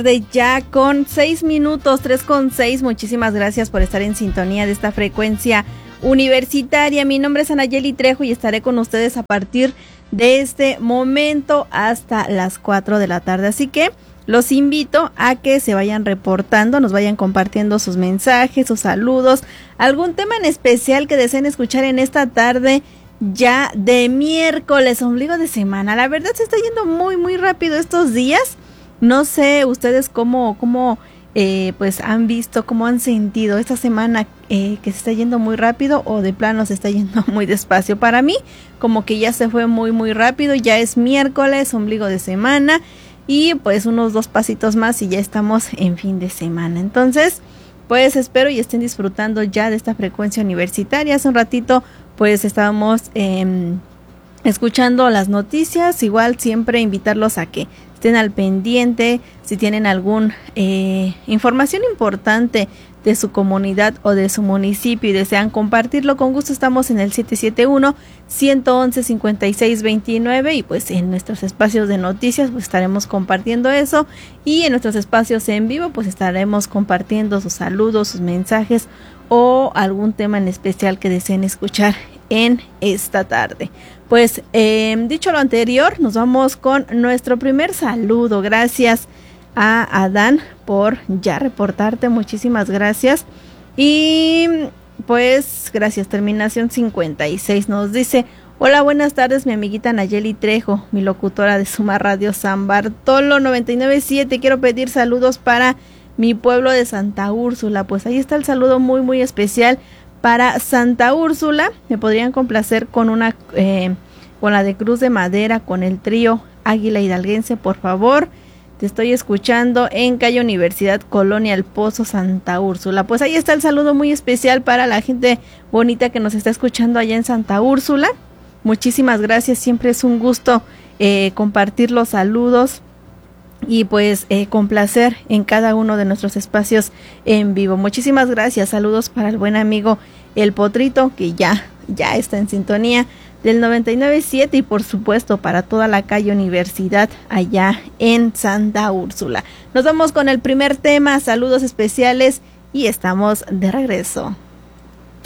De ya con 6 minutos, 3:06. Muchísimas gracias por estar en sintonía de esta frecuencia universitaria. Mi nombre es Anayeli Trejo y estaré con ustedes a partir de este momento hasta las 4 de la tarde. Así que los invito a que se vayan reportando, nos vayan compartiendo sus mensajes, sus saludos, algún tema en especial que deseen escuchar en esta tarde ya de miércoles, ombligo de semana. La verdad se está yendo muy rápido estos días. No sé ustedes cómo pues han visto, cómo han sentido esta semana que se está yendo muy rápido o de plano se está yendo muy despacio. Para mí como que ya se fue muy rápido, ya es miércoles, ombligo de semana y pues unos 2 pasitos más y ya estamos en fin de semana. Entonces pues espero y estén disfrutando ya de esta frecuencia universitaria. Hace un ratito pues estábamos escuchando las noticias, igual siempre invitarlos a que estén al pendiente, si tienen alguna información importante de su comunidad o de su municipio y desean compartirlo, con gusto estamos en el 771-111-5629 y pues en nuestros espacios de noticias pues estaremos compartiendo eso y en nuestros espacios en vivo pues estaremos compartiendo sus saludos, sus mensajes o algún tema en especial que deseen escuchar en esta tarde. Pues dicho lo anterior, nos vamos con nuestro primer saludo. Gracias a Adán por ya reportarte, muchísimas gracias. Y pues gracias, terminación 56 nos dice: hola, buenas tardes, mi amiguita Nayeli Trejo, mi locutora de Suma Radio San Bartolo 997. Quiero pedir saludos para mi pueblo de Santa Úrsula. Pues ahí está el saludo muy especial para Santa Úrsula. Me podrían complacer con una con la de Cruz de Madera, con el trío Águila Hidalguense, por favor. Te estoy escuchando en calle Universidad, Colonia El Pozo, Santa Úrsula. Pues ahí está el saludo muy especial para la gente bonita que nos está escuchando allá en Santa Úrsula. Muchísimas gracias, siempre es un gusto compartir los saludos y pues complacer en cada uno de nuestros espacios en vivo. Muchísimas gracias, saludos para el buen amigo El Potrito, que ya está en sintonía del 99.7 y por supuesto para toda la calle Universidad allá en Santa Úrsula. Nos vamos con el primer tema, saludos especiales y estamos de regreso.